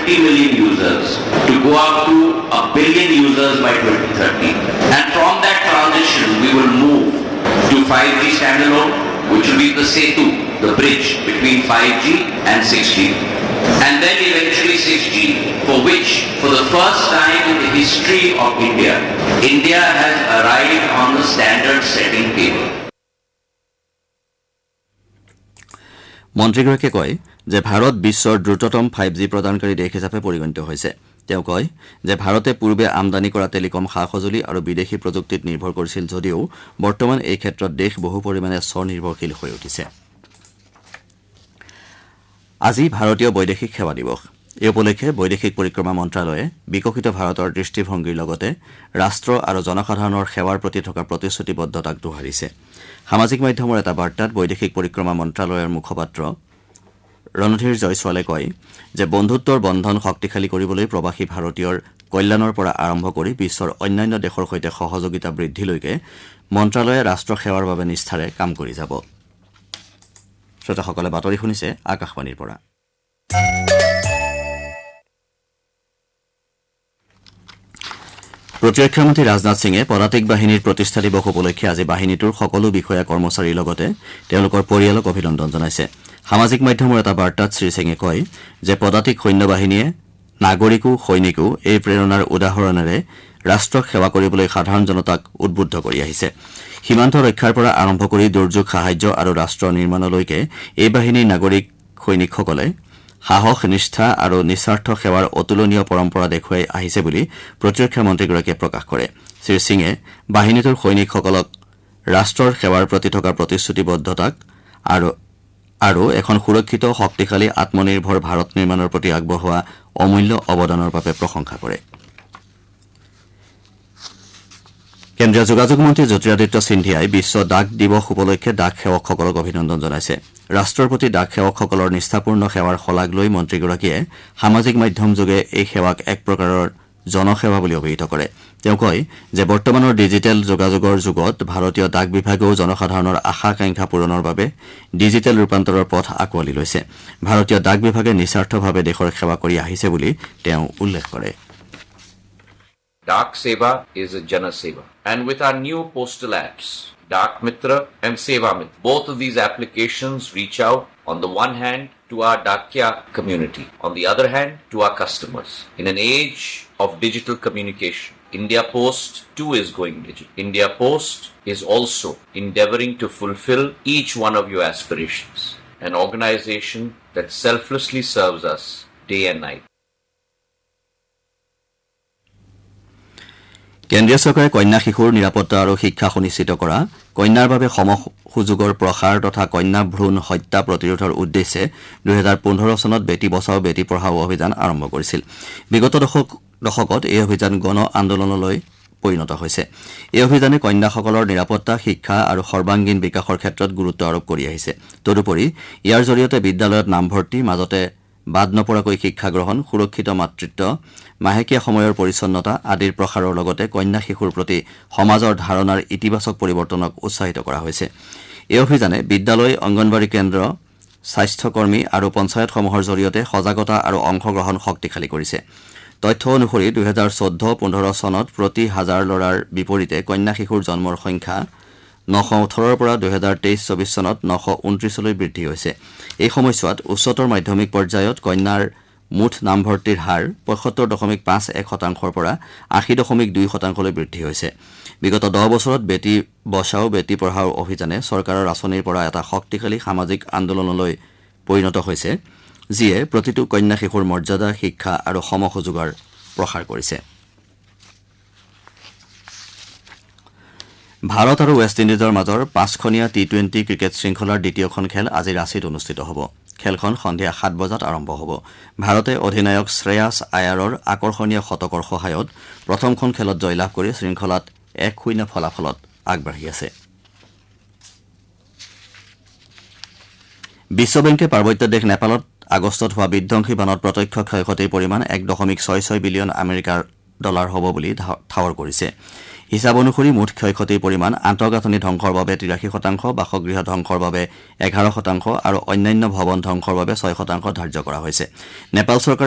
50 million users to go up to 1 billion users by 2030. And from that transition, we will move to 5G standalone, which will be the SETU, the bridge between 5G and 6G. And then eventually 6G, for which, for the first time in the history of India, India has arrived on the standard setting table. মন্ত্ৰীগৰাকীয়ে কয় যে ভাৰত বিশ্বৰ দ্ৰুততম 5G প্ৰদানকাৰী দেশ হিচাপে পৰিগণিত হৈছে। তেওঁ কয় যে ভাৰতে পূৰ্বে আমদানি কৰা টেলিকম সা-সঁজুলি আৰু বিদেশী প্ৰযুক্তিত নিৰ্ভৰ কৰিছিল যদিও বৰ্তমান এই ক্ষেত্ৰত দেশ বহু পৰিমাণে স্বনিৰ্ভৰশীল হৈ উঠিছে। আজি ভাৰতীয় বৈদেশিক সেৱা দিৱস। এই উপলক্ষে বৈদেশিক পৰিক্ৰমা মন্ত্ৰালয়ে বিকশিত ভাৰতৰ দৃষ্টিভংগীৰ লগতে ৰাষ্ট্ৰ আৰু জনসাধাৰণৰ সেৱাৰ প্ৰতি থকা প্ৰতিশ্ৰুতিবদ্ধতাক দোহাৰিছে। সামাজিক মাধ্যমৰ এটা বাৰ্তাত বৈদেশিক পৰিক্ৰমা মন্ত্ৰালয়ৰ মুখপাত্ৰ ৰণধীৰ জয়ছোৱালে কয় যে বন্ধুত্বৰ বন্ধন শক্তিশালী কৰিবলৈ প্ৰৱাসী ভাৰতীয়ৰ কল্যাণৰ পৰা আৰম্ভ কৰি বিশ্বৰ অন্যান্য দেশৰ সৈতে সহযোগিতা বৃদ্ধিলৈকে মন্ত্ৰালয়ে ৰাষ্ট্ৰ সেৱাৰ বাবে নিষ্ঠাৰে কাম কৰি যাব। শ্ৰোতাসকলে বাতৰি শুনিছে আকাশবাণীৰ পৰা। প্ৰতিৰক্ষা মন্ত্ৰী ৰাজনাথ সিঙে পদাতিক বাহিনীৰ প্ৰতিষ্ঠা দিৱস উপলক্ষে আজি বাহিনীটোৰ সকলো বিষয়া কৰ্মচাৰীৰ লগতে তেওঁলোকৰ পৰিয়ালক অভিনন্দন জনাইছে। সামাজিক মাধ্যমৰ এটা বাৰ্তাত শ্ৰীসিঙে কয় যে পদাতিক সৈন্য বাহিনীয়ে নাগৰিকো সৈনিকো এই প্ৰেৰণাৰ উদাহৰণেৰে ৰাষ্ট্ৰক সেৱা কৰিবলৈ সাধাৰণ জনতাক উদ্বুদ্ধ কৰি আহিছে। সীমান্ত ৰক্ষাৰ পৰা আৰম্ভ কৰি দুৰ্যোগ সাহায্য আৰু ৰাষ্ট্ৰ নিৰ্মাণলৈকে এই বাহিনীৰ নাগৰিক সৈনিকসকলে সাহস নিষ্ঠা আৰু নিস্বাৰ্থ সেৱাৰ অতুলনীয় পৰম্পৰা দেখুৱাই আহিছে বুলি প্ৰতিৰক্ষা মন্ত্ৰীগৰাকীয়ে প্ৰকাশ কৰে। শ্ৰীসিঙে বাহিনীটোৰ সৈনিকসকলক ৰাষ্ট্ৰৰ সেৱাৰ প্ৰতি থকা প্ৰতিশ্ৰুতিবদ্ধতাক আৰু এখন সুৰক্ষিত শক্তিশালী আত্মনিৰ্ভৰ ভাৰত নিৰ্মাণৰ প্ৰতি আগবঢ়োৱা অমূল্য অৱদানৰ বাবে প্ৰশংসা কৰে। কেন্দ্ৰীয় যোগাযোগ মন্ত্ৰী জ্যোতিৰাদিত্য সিন্ধিয়াই বিশ্ব ডাক দিৱস উপলক্ষে ডাক সেৱকসকলক অভিনন্দন জনাইছে। ৰাষ্ট্ৰৰ প্ৰতি ডাক সেৱকসকলৰ নিষ্ঠাপূৰ্ণ সেৱাৰ শলাগ লৈ মন্ত্ৰীগৰাকীয়ে সামাজিক মাধ্যমযোগে এই সেৱাক এক প্ৰকাৰৰ জনসেৱা বুলি অভিহিত কৰে। তেওঁ কয় যে বৰ্তমানৰ ডিজিটেল যোগাযোগৰ যুগত ভাৰতীয় ডাক বিভাগেও জনসাধাৰণৰ আশা আকাংক্ষা পূৰণৰ বাবে ডিজিটেল ৰূপান্তৰৰ পথ আঁকোৱালি লৈছে। ভাৰতীয় ডাক বিভাগে নিস্বাৰ্থভাৱে দেশৰ সেৱা কৰি আহিছে বুলি তেওঁ উল্লেখ কৰে। Dak Seva is a Jana Seva. And with our new postal apps, Dak Mitra and Seva Mitra, both of these applications reach out on the one hand to our Dakya community, on the other hand to our customers. In an age of digital communication, India Post too is going digital. India Post is also endeavoring to fulfill each one of your aspirations. An organization that selflessly serves us day and night. কেন্দ্ৰীয় চৰকাৰে কন্যা শিশুৰ নিৰাপত্তা আৰু শিক্ষা সুনিশ্চিত কৰা, কন্যাৰ বাবে সম সুযোগৰ প্ৰসাৰ তথা কন্যা ভ্ৰূণ হত্যা প্ৰতিৰোধৰ উদ্দেশ্যে 2015 চনত বেটি বচাও বেটি পঢ়াও অভিযান আৰম্ভ কৰিছিল। বিগত দশকত এই অভিযান গণ আন্দোলনলৈ পৰিণত হৈছে। এই অভিযানে কন্যাসকলৰ নিৰাপত্তা শিক্ষা আৰু সৰ্বাংগীন বিকাশৰ ক্ষেত্ৰত গুৰুত্ব আৰোপ কৰি আহিছে। তদুপৰি ইয়াৰ জৰিয়তে বিদ্যালয়ত নামভৰ্তি, মাজতে বাদ নপৰাকৈ শিক্ষা গ্ৰহণ, সুৰক্ষিত মাতৃত্ব, মাহেকীয়া সময়ৰ পৰিচ্ছন্নতা আদিৰ প্ৰসাৰৰ লগতে কন্যা শিশুৰ প্ৰতি সমাজৰ ধাৰণাৰ ইতিবাচক পৰিৱৰ্তনক উৎসাহিত কৰা হৈছে। এই অভিযানে বিদ্যালয়, অংগনৱাড়ী কেন্দ্ৰ, স্বাস্থ্যকৰ্মী আৰু পঞ্চায়তসমূহৰ জৰিয়তে সজাগতা আৰু অংশগ্ৰহণ শক্তিশালী কৰিছে। তথ্য অনুসৰি 2014-15 চনত প্ৰতি হাজাৰ ল'ৰাৰ বিপৰীতে কন্যা শিশুৰ জন্মৰ সংখ্যা 918ৰ পৰা 2023-24 চনত 929লৈ বৃদ্ধি হৈছে। এই সময়ছোৱাত উচ্চতৰ মাধ্যমিক পৰ্যায়ত কন্যাৰ মুঠ নামভৰ্তিৰ হাৰ 75.51% পৰা 80.2%লৈ বৃদ্ধি হৈছে। বিগত 10 বছৰত বেটি বচাও বেটি পঢ়াও অভিযানে চৰকাৰৰ আঁচনিৰ পৰা এটা শক্তিশালী সামাজিক আন্দোলনলৈ পৰিণত হৈছে, যিয়ে প্ৰতিটো কন্যা শিশুৰ মৰ্যাদা, শিক্ষা আৰু সম সুযোগৰ প্ৰসাৰ কৰিছে। ভাৰত আৰু ৱেষ্ট ইণ্ডিজৰ মাজৰ 5খনীয়া টি-20 ক্ৰিকেট শৃংখলাৰ দ্বিতীয়খন খেল আজি ৰাঁচীত অনুষ্ঠিত হ'ব। খেলখন সন্ধিয়া 7 বজাত আৰম্ভ হ'ব। ভাৰতে অধিনায়ক শ্ৰেয়াছ আয়াৰৰ আকৰ্ষণীয় শতকৰ সহায়ত প্ৰথমখন খেলত জয়লাভ কৰি শৃংখলাত 1-0 ফলাফলত আগবাঢ়ি আছে। বিশ্ব বেংকে পাৰ্বত্য দেশ নেপালত আগষ্টত হোৱা বিধ্বংসী বানত প্ৰত্যক্ষ ক্ষয়ক্ষতিৰ পৰিমাণ 1.66 বিলিয়ন আমেৰিকাৰ ডলাৰ হ'ব বুলি ঠাৱৰ কৰিছে। হিচাপ অনুসৰি মুঠ ক্ষয়ক্ষতিৰ পৰিমাণ আন্তঃগাঁথনি ধ্বংসৰ বাবে 83%, বাসগৃহ ধ্বংসৰ বাবে 11% আৰু অন্যান্য ভৱন ধ্বংসৰ বাবে 6% ধাৰ্য কৰা হৈছে। নেপাল চৰকাৰে